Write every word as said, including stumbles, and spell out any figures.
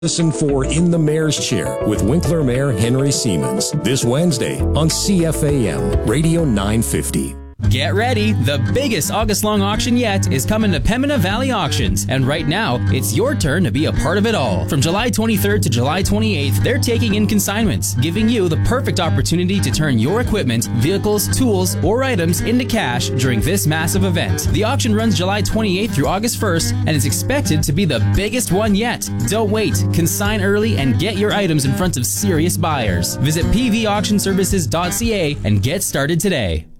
Listen for In the Mayor's Chair with Winkler Mayor Henry Siemens this Wednesday on C F A M Radio nine fifty. Get ready! The biggest August-long auction yet is coming to Pembina Valley Auctions, and right now, it's your turn to be a part of it all. From July twenty-third to July twenty-eighth, they're taking in consignments, giving you the perfect opportunity to turn your equipment, vehicles, tools, or items into cash during this massive event. The auction runs July twenty-eighth through August first, and is expected to be the biggest one yet. Don't wait. Consign early and get your items in front of serious buyers. Visit p v auction services dot c a and get started today.